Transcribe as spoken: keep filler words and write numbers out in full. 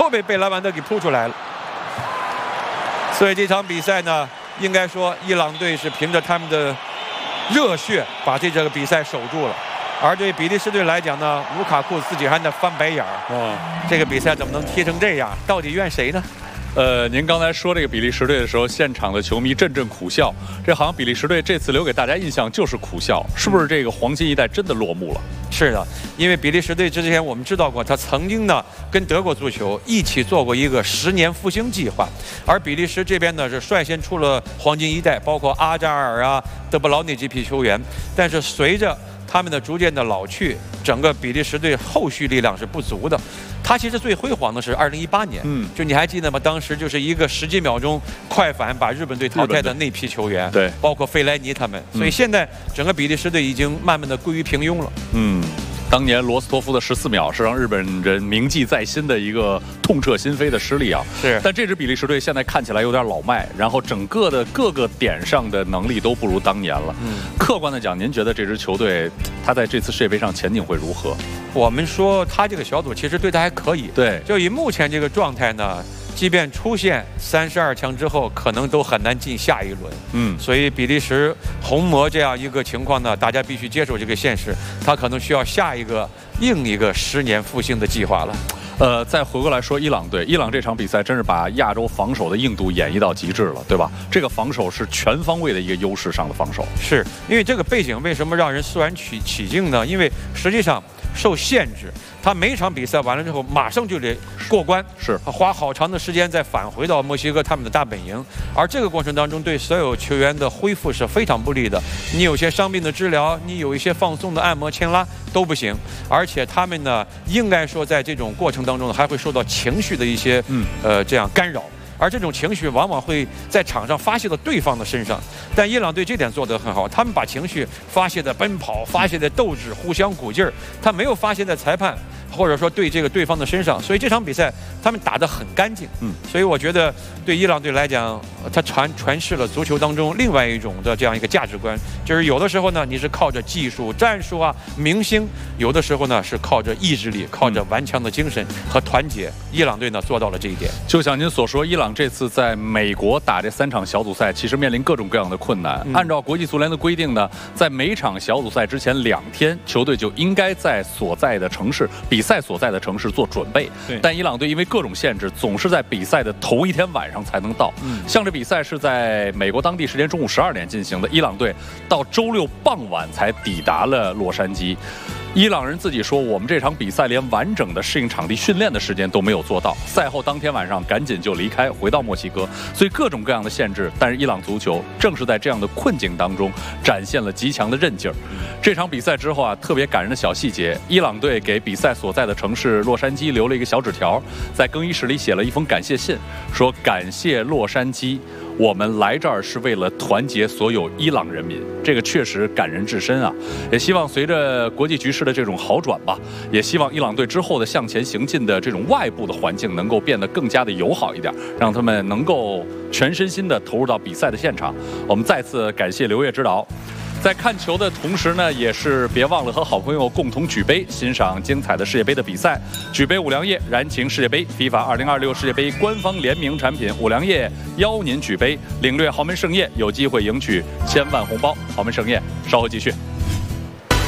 被贝莱万德给扑出来了。所以这场比赛呢，应该说伊朗队是凭着他们的热血把这这个比赛守住了。而对比利时队来讲呢，卢卡库自己还在翻白眼儿。哦，这个比赛怎么能踢成这样？到底怨谁呢？ 呃，您刚才说这个比利时队的时候，现场的球迷阵阵苦笑。这好像比利时队这次留给大家印象就是苦笑，是不是这个黄金一代真的落幕了？ 是的，因为比利时队之前我们知道过，他曾经呢跟德国足球一起做过一个十年复兴计划，而比利时这边呢是率先出了黄金一代，包括阿扎尔啊、德布劳内这批球员，但是随着他们的逐渐的老去，整个比利时队后续力量是不足的。他其实最辉煌的是二零一八年，嗯，就你还记得吗？当时就是一个十几秒钟快反把日本队淘汰的那批球员， 对， 包括费莱尼他们。所以现在整个比利时队已经慢慢的归于平庸了。 嗯。当年罗斯托夫的十四秒是让日本人铭记在心的一个痛彻心扉的失利啊！ 是， 但这支比利时队现在看起来有点老迈，然后整个的各个点上的能力都不如当年了。嗯，客观的讲，您觉得这支球队他在这次世界杯上前景会如何？ 我们说他这个小组其实对他还可以， 对， 就以目前这个状态呢。即便出现三十二强之后，可能都很难进下一轮。嗯，所以比利时红魔这样一个情况呢，大家必须接受这个现实，他可能需要下一个另一个十年复兴的计划了。 呃，再回过来说伊朗队，伊朗这场比赛真是把亚洲防守的硬度演绎到极致了，对吧？这个防守是全方位的一个优势上的防守。 是因为这个背景为什么让人肃然起起敬呢？因为实际上受限制。他每场比赛完了之后，马上就得过关， 是花好长的时间再返回到墨西哥他们的大本营，而这个过程当中对所有球员的恢复是非常不利的。你有些伤病的治疗，你有一些放松的按摩、牵拉都不行，而且他们呢，应该说在这种过程当中还会受到情绪的一些嗯呃这样干扰。而这种情绪往往会在场上发泄到对方的身上，但伊朗队这点做得很好，他们把情绪发泄在奔跑，发泄在斗志，互相鼓劲儿，他没有发泄在裁判或者说对这个对方的身上，所以这场比赛他们打得很干净。嗯，所以我觉得对伊朗队来讲，他传传示了足球当中另外一种的这样一个价值观，就是有的时候呢你是靠着技术、战术啊、明星，有的时候呢是靠着意志力、靠着顽强的精神和团结。伊朗队呢做到了这一点。 就像您所说，伊朗这次在美国打这三场小组赛，其实面临各种各样的困难。嗯、按照国际足联的规定呢，在每场小组赛之前两天，球队就应该在所在的城市比赛所在的城市做准备。但伊朗队因为各种限制，总是在比赛的头一天晚上才能到。嗯、像这比赛是在美国当地时间中午十二点进行的，伊朗队到周六傍晚才抵达了洛杉矶。伊朗人自己说，我们这场比赛连完整的适应场地训练的时间都没有做到，赛后当天晚上赶紧就离开，回到墨西哥。所以各种各样的限制，但是伊朗足球正是在这样的困境当中展现了极强的韧劲儿。这场比赛之后啊，特别感人的小细节，伊朗队给比赛所在的城市洛杉矶留了一个小纸条，在更衣室里写了一封感谢信，说感谢洛杉矶，我们来这儿是为了团结所有伊朗人民。这个确实感人至深啊！也希望随着国际局势的这种好转吧，也希望伊朗队之后的向前行进的这种外部的环境能够变得更加的友好一点，让他们能够全身心的投入到比赛的现场。我们再次感谢刘烨指导。在看球的同时呢，也是别忘了和好朋友共同举杯，欣赏精彩的世界杯的比赛。举杯五粮液，燃情世界杯。FIFA 二零二六世界杯官方联名产品五粮液邀您举杯，领略豪门盛宴，有机会赢取千万红包。豪门盛宴，稍后继续。